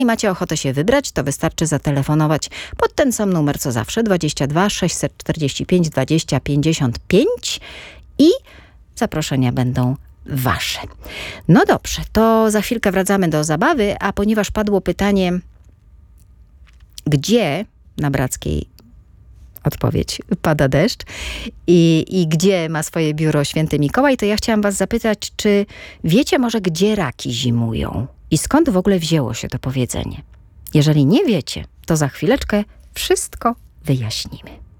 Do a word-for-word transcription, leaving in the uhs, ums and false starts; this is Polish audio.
i macie ochotę się wybrać, to wystarczy zatelefonować pod ten sam numer co zawsze, dwadzieścia dwa sześćset czterdzieści pięć dwadzieścia pięćdziesiąt pięć i zaproszenia będą wasze. No dobrze, to za chwilkę wracamy do zabawy, a ponieważ padło pytanie, gdzie na Brackiej odpowiedź pada deszcz i, i gdzie ma swoje biuro Święty Mikołaj, to ja chciałam was zapytać, czy wiecie może, gdzie raki zimują? I skąd w ogóle wzięło się to powiedzenie? Jeżeli nie wiecie, to za chwileczkę wszystko wyjaśnimy.